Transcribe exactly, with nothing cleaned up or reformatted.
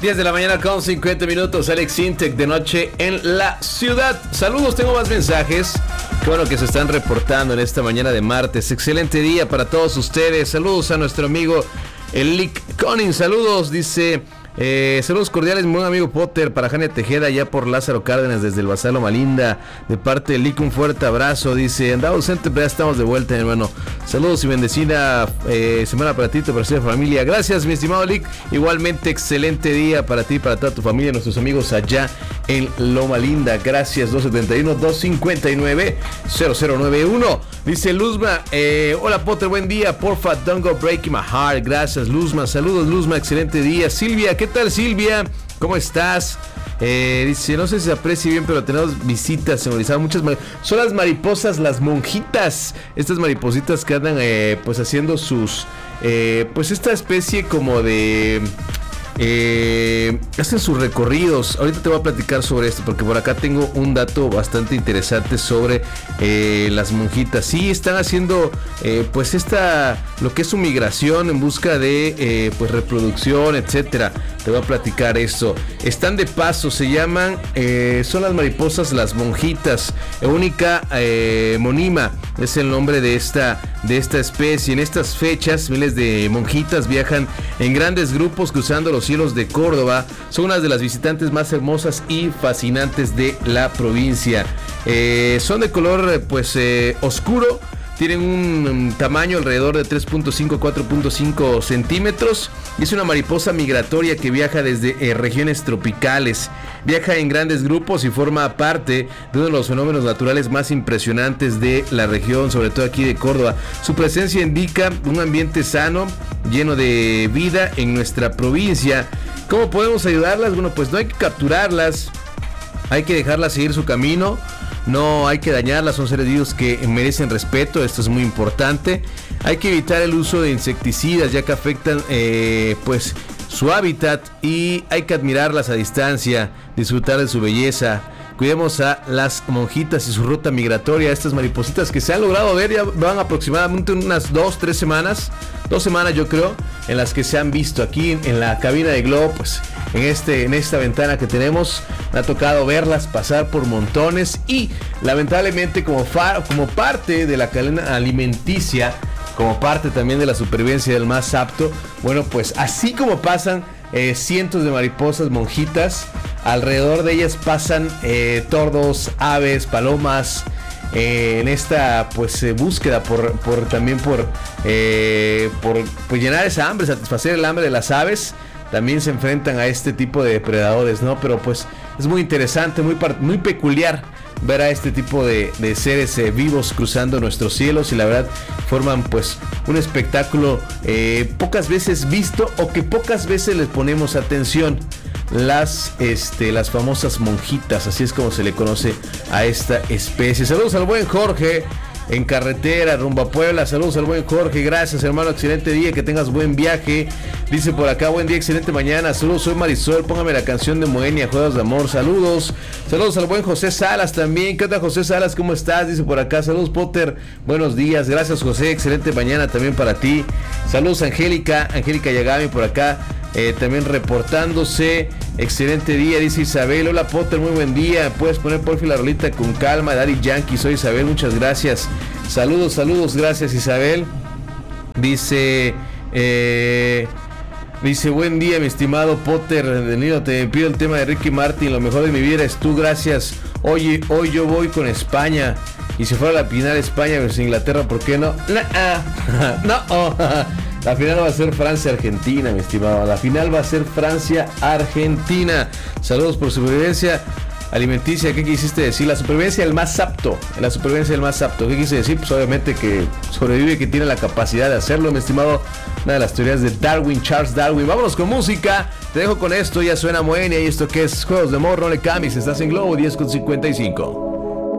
diez de la mañana con cincuenta minutos, Alex Intec de noche en la ciudad. Saludos, tengo más mensajes. Qué bueno que se están reportando en esta mañana de martes. Excelente día para todos ustedes. Saludos a nuestro amigo el Lick Conin. Saludos, dice... Eh, saludos cordiales, mi buen amigo Potter, para Jania Tejeda, ya por Lázaro Cárdenas, desde el Basalo Malinda, de parte de Lick, un fuerte abrazo. Dice, andaba ausente, pero ya estamos de vuelta, mi hermano. Saludos y bendecida eh, semana para ti, para tu familia. Gracias, mi estimado Lick. Igualmente, excelente día para ti, para toda tu familia, nuestros amigos allá en Loma Linda. Gracias. Dos setenta y uno, dos cincuenta y nueve, cero cero nueve uno. Dice Luzma, eh, hola Potter, buen día, porfa, don't go breaking my heart. Gracias, Luzma. Saludos, Luzma, excelente día. Silvia, ¿qué tal, Silvia? ¿Cómo estás? Eh, dice, no sé si se aprecia bien, pero tenemos visitas, señorizado, muchas mar- son las mariposas, las monjitas, estas maripositas que andan eh, pues haciendo sus eh, pues esta especie como de Eh, hacen sus recorridos. Ahorita te voy a platicar sobre esto, porque por acá tengo un dato bastante interesante sobre eh, las monjitas. Sí, están haciendo eh, pues esta, lo que es su migración en busca de eh, pues reproducción, etcétera. Te voy a platicar esto. Están de paso, se llaman eh, son las mariposas las monjitas. Única eh, monima es el nombre de esta de esta especie. En estas fechas, miles de monjitas viajan en grandes grupos cruzando los cielos de Córdoba. Son unas de las visitantes más hermosas y fascinantes de la provincia. Eh, son de color pues eh, oscuro. Tienen un, un tamaño alrededor de tres punto cinco a cuatro punto cinco centímetros. Y es una mariposa migratoria que viaja desde eh, regiones tropicales. Viaja en grandes grupos y forma parte de uno de los fenómenos naturales más impresionantes de la región, sobre todo aquí de Córdoba. Su presencia indica un ambiente sano, lleno de vida en nuestra provincia. ¿Cómo podemos ayudarlas? Bueno, pues no hay que capturarlas, hay que dejarlas seguir su camino. No hay que dañarlas, son seres vivos que merecen respeto, esto es muy importante. Hay que evitar el uso de insecticidas, ya que afectan eh, pues su hábitat, y hay que admirarlas a distancia, disfrutar de su belleza. Cuidemos a las monjitas y su ruta migratoria. Estas maripositas que se han logrado ver, ya van aproximadamente unas dos, tres semanas, dos semanas yo creo, en las que se han visto aquí en, en la cabina de Globo, pues en este, en esta ventana que tenemos, me ha tocado verlas pasar por montones, y lamentablemente como, fa, como parte de la cadena alimenticia, como parte también de la supervivencia del más apto, bueno, pues así como pasan eh, cientos de mariposas monjitas, alrededor de ellas pasan eh, tordos, aves, palomas, eh, en esta pues eh, búsqueda por, por también por, eh, por pues, llenar esa hambre, satisfacer el hambre de las aves. También se enfrentan a este tipo de depredadores, ¿no? Pero pues es muy interesante, muy, muy peculiar ver a este tipo de, de seres eh, vivos cruzando nuestros cielos, y la verdad forman pues un espectáculo eh, pocas veces visto, o que pocas veces les ponemos atención. Las, este, las famosas monjitas, así es como se le conoce a esta especie. Saludos al buen Jorge en carretera rumbo a Puebla. Saludos al buen Jorge, gracias hermano, excelente día, que tengas buen viaje. Dice por acá, buen día, excelente mañana. Saludos, soy Marisol, póngame la canción de Moenia, Juegos de Amor. Saludos, saludos al buen José Salas también. ¿Qué onda, José Salas? ¿Cómo estás? Dice por acá, saludos Potter, buenos días, gracias José, excelente mañana también para ti. Saludos Angélica, Angélica Yagami por acá, eh, también reportándose. Excelente día, dice Isabel. Hola Potter, muy buen día. Puedes poner por fin la rolita con calma, Daddy Yankee. Soy Isabel, muchas gracias. Saludos, saludos, gracias Isabel. Dice, eh, dice, buen día mi estimado Potter. De niño te pido el tema de Ricky Martin. Lo mejor de mi vida es tú, gracias. Oye, hoy yo voy con España. Y si fuera la final España versus Inglaterra, ¿por qué no? No, no. La final va a ser Francia-Argentina, mi estimado. La final va a ser Francia-Argentina. Saludos por supervivencia alimenticia. ¿Qué quisiste decir? La supervivencia del más apto. La supervivencia del más apto. ¿Qué quise decir? Pues obviamente que sobrevive, que tiene la capacidad de hacerlo, mi estimado. Una de las teorías de Darwin, Charles Darwin. Vámonos con música. Te dejo con esto. Ya suena Moenia. Y esto que es Juegos de Amor. No le cambies. Estás en Globo diez con cincuenta y cinco.